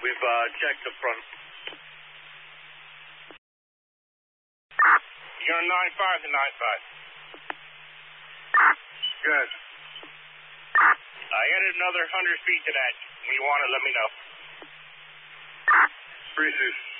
We've checked the front. You're on 9-5 to 9-5. Good. I added another 100 feet to that. When you want it, let me know. Appreciate it.